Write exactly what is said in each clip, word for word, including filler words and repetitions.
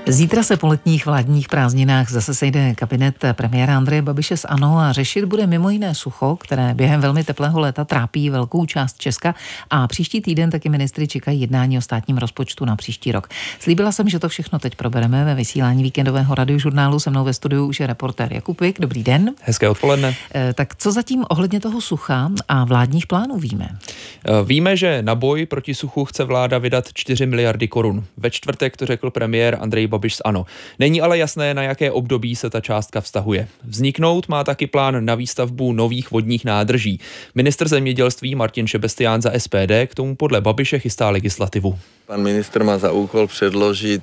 Zítra se po letních vládních prázdninách zase sejde kabinet premiéra Andreje Babiše z ANO a řešit bude mimo jiné sucho, které během velmi teplého léta trápí velkou část Česka, a příští týden taky ministry čekají jednání o státním rozpočtu na příští rok. Slíbila jsem, že to všechno teď probereme ve vysílání víkendového radiožurnálu. Se mnou ve studiu už je reportér Jakub Vik. Dobrý den. Hezké odpoledne. E, tak co zatím ohledně toho sucha a vládních plánů víme? Víme, že na boj proti suchu chce vláda vydat čtyři miliardy korun. Ve čtvrtek to řekl premiér Andrej Babiš z ANO. Není ale jasné, na jaké období se ta částka vztahuje. Vzniknout má taky plán na výstavbu nových vodních nádrží. Ministr zemědělství Martin Šebestián za S P D k tomu podle Babiše chystá legislativu. Pan ministr má za úkol předložit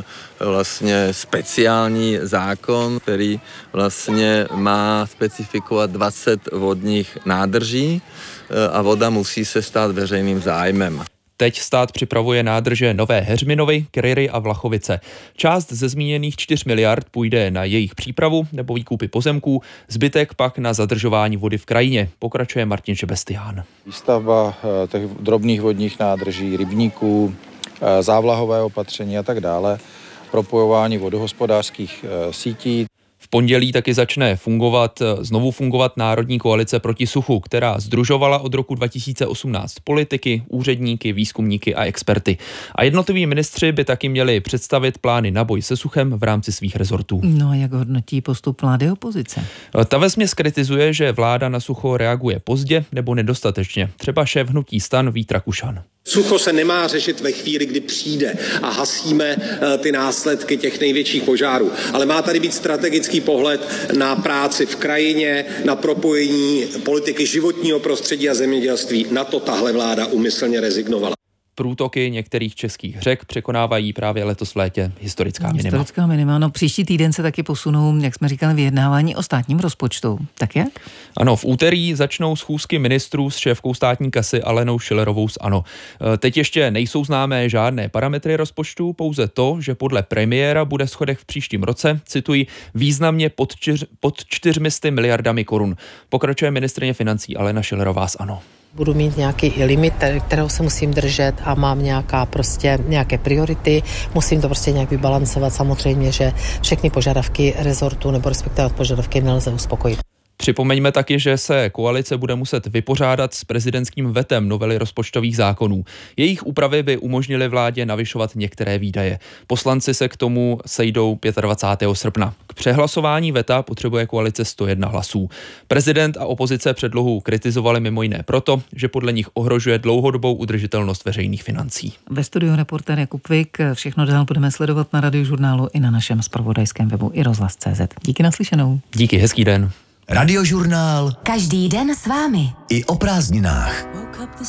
vlastně speciální zákon, který vlastně má specifikovat dvacet vodních nádrží a voda musí se stát veřejným zájmem. Teď stát připravuje nádrže Nové Heřminovy, Kryry a Vlachovice. Část ze zmíněných čtyř miliard půjde na jejich přípravu nebo výkupy pozemků, zbytek pak na zadržování vody v krajině, pokračuje Martin Šebestián. Výstavba těch drobných vodních nádrží, rybníků, závlahové opatření a tak dále, propojování vodohospodářských sítí. V pondělí taky začne fungovat, znovu fungovat Národní koalice proti suchu, která sdružovala od roku dva tisíce osmnáct politiky, úředníky, výzkumníky a experty. A jednotliví ministři by taky měli představit plány na boj se suchem v rámci svých rezortů. No a jak hodnotí postup vlády opozice? Ta vesměs kritizuje, že vláda na sucho reaguje pozdě nebo nedostatečně. Třeba šéf hnutí STAN Vít Rakušan. Sucho se nemá řešit ve chvíli, kdy přijde a hasíme ty následky těch největších požárů. Ale má tady být strategický pohled na práci v krajině, na propojení politiky životního prostředí a zemědělství. Na to tahle vláda úmyslně rezignovala. Průtoky některých českých řek překonávají právě letos v létě historická minima. Historická minima. No, příští týden se taky posunou, jak jsme říkali, vyjednávání o státním rozpočtu. Tak jak? Ano, v úterý začnou schůzky ministrů s šéfkou státní kasy Alenou Schillerovou z ANO. Teď ještě nejsou známé žádné parametry rozpočtu, pouze to, že podle premiéra bude schodek v příštím roce, cituji, významně pod, čtyř, pod čtyřmisty miliardami korun. Pokračuje ministryně financí Alena Schillerová z ANO. Budu mít nějaký limit, kterého se musím držet a mám nějaká prostě nějaké priority. Musím to prostě nějak vybalancovat. Samozřejmě, že všechny požadavky rezortu nebo respektive požadavky nelze uspokojit. Připomeňme taky, že se koalice bude muset vypořádat s prezidentským vetem novely rozpočtových zákonů. Jejich úpravy by umožnily vládě navyšovat některé výdaje. Poslanci se k tomu sejdou dvacátého pátého srpna. K přehlasování veta potřebuje koalice sto jedna hlasů. Prezident a opozice předlohu kritizovali mimo jiné proto, že podle nich ohrožuje dlouhodobou udržitelnost veřejných financí. Ve studiu reportér Jakub Vik. Všechno dál budeme sledovat na radiožurnálu i na našem zpravodajském webu i rozhlas tečka cé zet. Díky, naslyšenou. Díky, hezký den. Radiožurnál. Každý den s vámi. I o prázdninách.